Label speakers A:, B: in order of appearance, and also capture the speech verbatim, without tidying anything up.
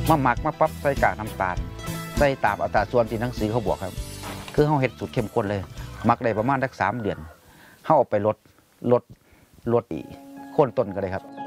A: มาหมักมาปั๊บใส่กากน้ำตาลใส่ตามอัตราส่วนที่หนังสือเขาบอกครับคือเขาเฮ็ดสูตรเข้มข้นเลยหมักได้ประมาณสักสามเดือนเขาเอาไปลดลดลดอีกโค่นต้นก็ได้ครับ